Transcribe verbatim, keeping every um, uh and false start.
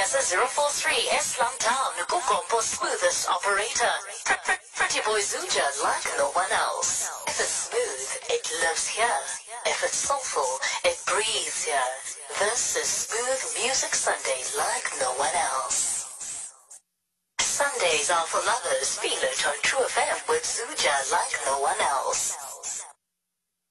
S zero four three Islam Town, Kukombo smoothest operator. Pr -pr Pretty boy Zuja like no one else. If it's smooth, it lives here. If it's soulful, it breathes here. This is Smooth Music Sunday like no one else. Sundays are for lovers. Feel it on True F M with Zuja like no one else.